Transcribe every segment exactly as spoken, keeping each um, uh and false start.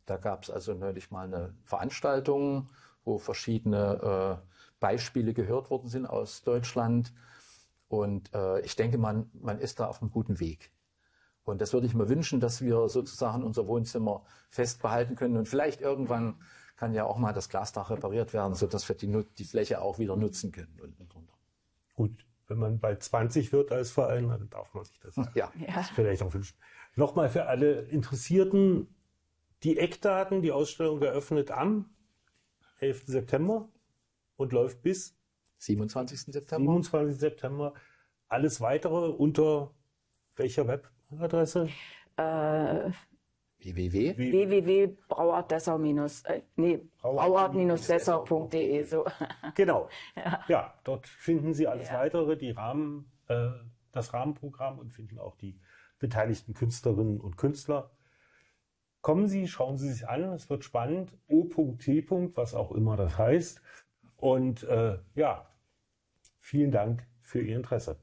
Da gab es also neulich mal eine Veranstaltung, wo verschiedene äh, Beispiele gehört worden sind aus Deutschland. Und äh, ich denke, man, man ist da auf einem guten Weg. Und das würde ich mir wünschen, dass wir sozusagen unser Wohnzimmer fest behalten können. Und vielleicht irgendwann kann ja auch mal das Glasdach repariert werden, sodass wir die, die Fläche auch wieder nutzen können. Unten drunter. Gut, wenn man bald zwanzig wird als Verein, dann darf man sich das ja. Ja. vielleicht auch wünschen. Nochmal für alle Interessierten, die Eckdaten, die Ausstellung eröffnet am elften September und läuft bis siebenundzwanzigsten September. siebenundzwanzigsten September. Alles Weitere unter welcher Webadresse? Äh, www. www. brauart-dessau minus, äh, nee, brauart-dessau punkt de, so. Genau. Ja. ja, dort finden Sie alles ja. Weitere, die Rahmen, äh, das Rahmenprogramm und finden auch die beteiligten Künstlerinnen und Künstler. Kommen Sie, schauen Sie sich an, es wird spannend. O T. was auch immer das heißt. Und äh, ja, vielen Dank für Ihr Interesse.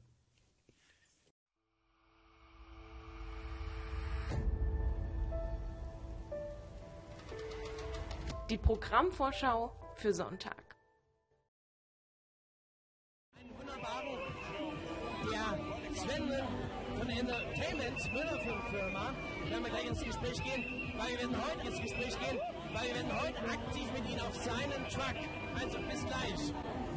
Die Programmvorschau für Sonntag. Einen wunderbaren, ja, Sven von der Entertainment Müllerfilmfirma. Wir werden gleich ins Gespräch gehen, weil wir werden heute ins Gespräch gehen, weil wir werden heute aktiv mit Ihnen auf seinen Truck. Also bis gleich.